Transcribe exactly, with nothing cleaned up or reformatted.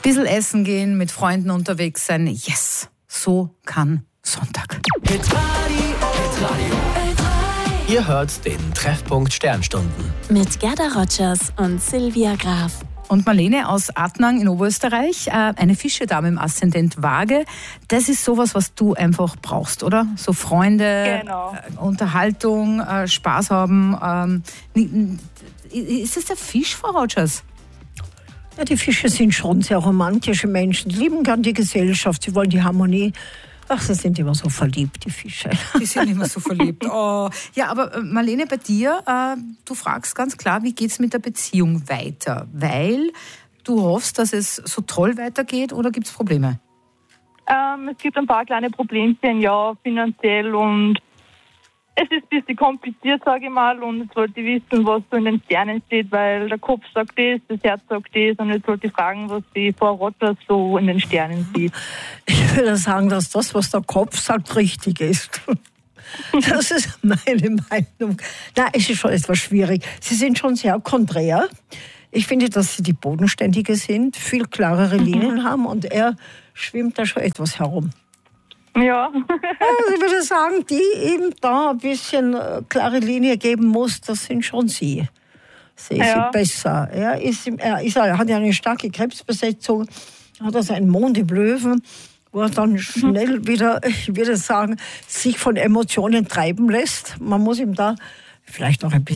Bisschen essen gehen, mit Freunden unterwegs sein. Yes, so kann Sonntag. Hitradio, Hitradio. Ihr hört den Treffpunkt Sternstunden. Mit Gerda Rogers und Silvia Graf. Und Marlene aus Adnang in Oberösterreich, eine Fischedame im Aszendent Waage. Das ist sowas, was du einfach brauchst, oder? So Freunde, Genau. Unterhaltung, Spaß haben. Ist das der Fisch, Frau Rogers? Ja, die Fische sind schon sehr romantische Menschen. Die lieben gern die Gesellschaft, sie wollen die Harmonie. Ach, sie sind immer so verliebt, die Fische. Die sind immer so verliebt. Oh. Ja, aber Marlene, bei dir, äh, du fragst ganz klar, wie geht's mit der Beziehung weiter? Weil du hoffst, dass es so toll weitergeht, oder gibt's Probleme? Ähm, es gibt ein paar kleine Problemchen, ja, finanziell, und es ist ein bisschen kompliziert, sage ich mal, und jetzt wollte ich wissen, was so in den Sternen steht, weil der Kopf sagt das, das Herz sagt das, und jetzt wollte ich fragen, was die Frau Rogers so in den Sternen sieht. Ich würde sagen, dass das, was der Kopf sagt, richtig ist. Das ist meine Meinung. Na, es ist schon etwas schwierig. Sie sind schon sehr konträr. Ich finde, dass sie die Bodenständige sind, viel klarere Linien mhm. haben, und er schwimmt da schon etwas herum. Ja. Also ich würde sagen, die eben da ein bisschen äh, klare Linie geben muss, das sind schon sie. Sie ja. sind besser. Er, ist, er, ist, er hat ja eine starke Krebsbesetzung, hat also einen Mond im Löwen, wo er dann schnell mhm. wieder, ich würde sagen, sich von Emotionen treiben lässt. Man muss ihm da vielleicht noch ein bisschen